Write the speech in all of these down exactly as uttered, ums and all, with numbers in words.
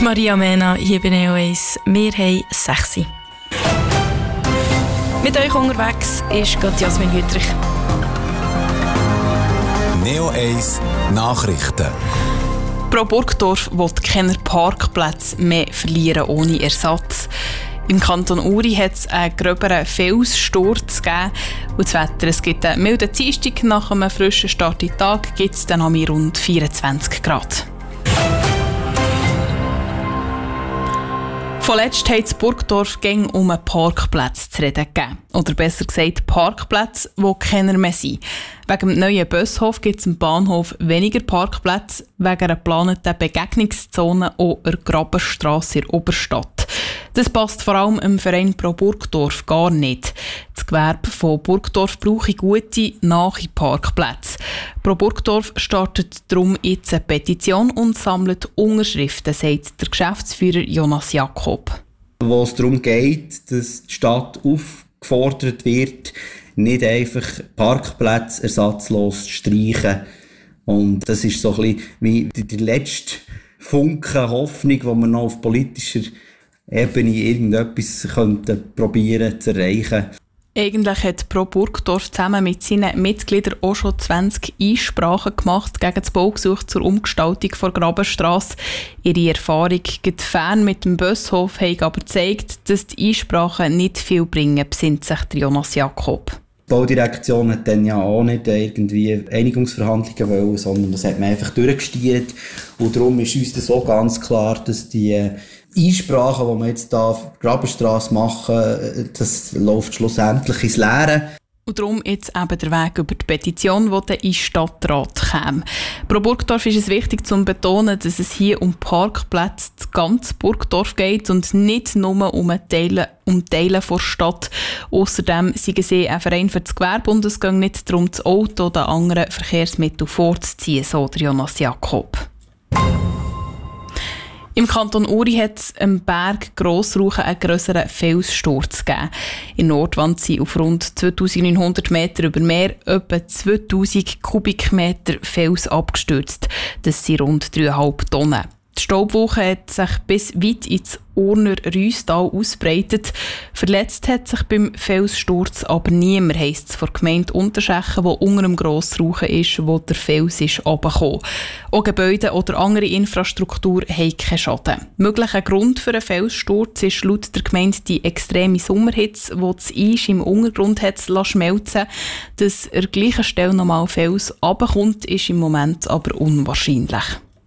Maria Mena, hier bei Neo eins. Wir haben sechs. Mit euch unterwegs ist Gott Jasmin Hüttrich. Neo eins Nachrichten. Pro Burgdorf will keine Parkplätze mehr verlieren ohne Ersatz. Im Kanton Uri hat es einen gröberen Felssturz gegeben. Und das Wetter, es gibt einen milden Dienstag. Nach einem frischen Start in den Tag gibt es dann um rund vierundzwanzig Grad. Vorletzt hat es Burgdorf gegen um einen Parkplatz zu reden gegeben. Oder besser gesagt Parkplätze, die keiner mehr sind. Wegen dem neuen Bushof gibt es im Bahnhof weniger Parkplätze, wegen einer geplanten Begegnungszone auch der Grabenstrasse in der Oberstadt. Das passt vor allem im Verein Pro Burgdorf gar nicht. Das Gewerbe von Burgdorf brauche gute, nahe Parkplätze. Pro Burgdorf startet darum jetzt eine Petition und sammelt Unterschriften, sagt der Geschäftsführer Jonas Jakob. Wo es darum geht, dass die Stadt aufgefordert wird, nicht einfach Parkplätze ersatzlos zu streichen. Und das ist so ein bisschen wie die letzte Funke Hoffnung, die wir noch auf politischer Ebene irgendetwas könnten probieren zu erreichen. Eigentlich hat Pro Burgdorf zusammen mit seinen Mitgliedern auch schon zwanzig Einsprachen gemacht gegen das Baugesuch zur Umgestaltung der Grabenstrasse. Ihre Erfahrung geht fern mit dem Bushof haben aber gezeigt, dass die Einsprachen nicht viel bringen, besinnt sich Jonas Jakob. Die Baudirektion hat dann ja auch nicht irgendwie Einigungsverhandlungen wollen, sondern das hat man einfach durchgestiert. Und darum ist uns das auch ganz klar, dass die Einsprachen, die wir jetzt hier auf der Grabenstrasse machen, das läuft schlussendlich ins Leere. Und darum jetzt eben der Weg über die Petition, die dann in den Stadtrat käme. Pro Burgdorf ist es wichtig zu betonen, dass es hier um Parkplätze zu ganz Burgdorf geht und nicht nur um Teile, um Teile der Stadt. Außerdem sind sie ein Verein für das Gewerbe und es geht nicht darum, das Auto oder andere Verkehrsmittel vorzuziehen, so der Jonas Jakob. Im Kanton Uri hat es am Berg Grossrauchen einen grösseren Felssturz gegeben. In Nordwand sind auf rund zweitausendneunhundert Meter über Meer etwa zweitausend Kubikmeter Fels abgestürzt. Das sind rund dreieinhalb Tonnen. Die Staubwolke hat sich bis weit ins Urner Rüstal ausbreitet. Verletzt hat sich beim Felssturz aber niemand, heisst es von der Gemeinde Unterschechen, wo unter dem Grossrauchen ist, wo der Fels ist runtergekommen. Auch Gebäude oder andere Infrastruktur haben keinen Schaden. Möglicher Grund für einen Felssturz ist laut der Gemeinde die extreme Sommerhitze, die das Eis im Untergrund hat schmelzen. Dass an der gleichen Stelle nochmal Fels runterkommt, ist im Moment aber unwahrscheinlich.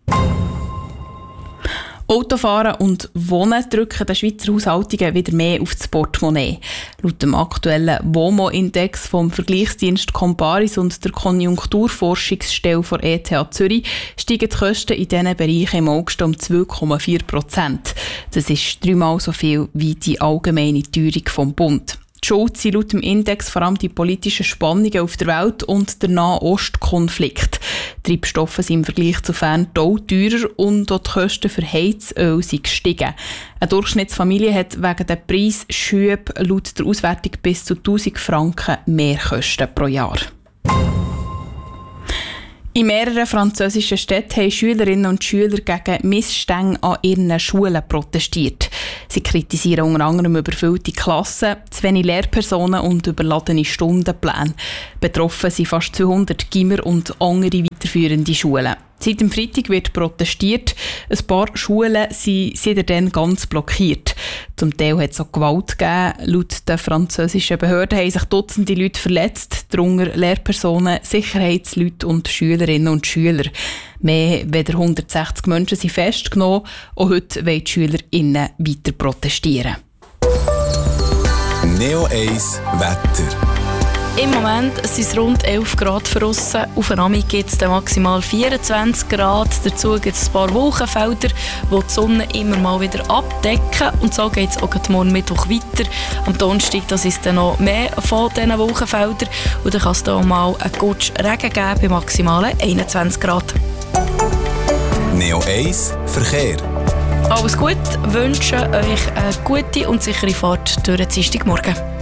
Autofahren und Wohnen drücken den Schweizer Haushaltungen wieder mehr auf das Portemonnaie. Laut dem aktuellen W O M O-Index vom Vergleichsdienst Comparis und der Konjunkturforschungsstelle der E T H Zürich steigen die Kosten in diesen Bereichen im August um zwei Komma vier Prozent. Das ist dreimal so viel wie die allgemeine Teuerung vom Bund. Die Schuld sind laut dem Index vor allem die politischen Spannungen auf der Welt und der Nahost-Konflikt. Treibstoffe sind im Vergleich zu Ferntau teurer und auch die Kosten für Heizöl sind gestiegen. Eine Durchschnittsfamilie hat wegen der Preisschübe laut der Auswertung bis zu tausend Franken Mehrkosten pro Jahr. In mehreren französischen Städten haben Schülerinnen und Schüler gegen Missstände an ihren Schulen protestiert. Sie kritisieren unter anderem überfüllte Klassen, zu wenig Lehrpersonen und überladene Stundenpläne. Betroffen sind fast zweihundert Gymnasien und andere weiterführende Schulen. Seit dem Freitag wird protestiert. Ein paar Schulen sind seitdem ganz blockiert. Zum Teil hat es auch Gewalt gegeben. Laut den französischen Behörden haben sich Dutzende Leute verletzt, darunter Lehrpersonen, Sicherheitsleute und Schülerinnen und Schüler. Mehr als hundertsechzig Menschen sind festgenommen. Auch heute wollen die SchülerInnen weiter protestieren. Neo eins Wetter. Im Moment sind es rund elf Grad draussen. Auf der Ami gibt es maximal vierundzwanzig Grad. Dazu gibt es ein paar Wolkenfelder, die die Sonne immer mal wieder abdecken. Und so geht es auch morgen Mittwoch weiter. Am Donnerstag ist es dann noch mehr von diesen Wolkenfeldern. Und dann kann es da mal einen Gutsch Regen geben bei maximalen einundzwanzig Grad. Neo eins Verkehr. Alles gut, wünsche euch eine gute und sichere Fahrt durch den Dienstagmorgen.